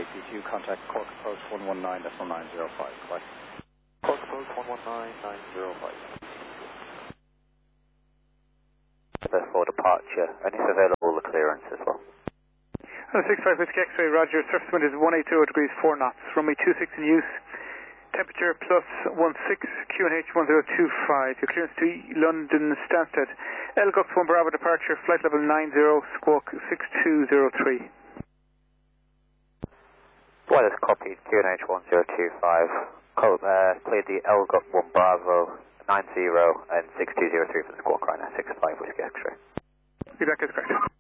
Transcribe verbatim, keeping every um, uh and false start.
P two, contact Cork Approach one one nine nine zero five, goodbye. Cork Approach one one nine nine zero five. For departure, and it's available the clearance as well. Hello, six five Whiskey X-ray, roger. Surface wind is one eighty degrees, four knots. Runway two six in use. Temperature plus one six, Q N H one zero two five. Your clearance to London Stansted. L G U X one Bravo departure, flight level nine zero, squawk six two zero three. Well, it's copied, Q N H one zero two five. Code, uh, cleared the L G U X one Bravo, nine zero and six two zero three for the squawk right now, six five Whiskey X-ray. Exactly, correct.